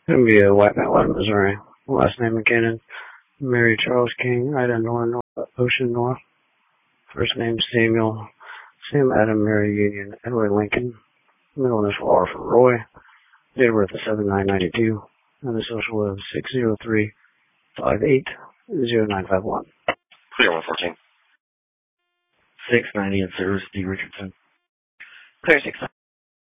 Gonna be a White Mountain, Missouri. Last name McKinnon. Mary Charles King, Ida North, Ocean North. First name Samuel. Sam Adam Mary Union Edward Lincoln. Middle initial R for Roy. Date of birth is 7/9/92. And the social is 603-58-0951. Clear 114. 690 in service, D. Richardson. Clear 6.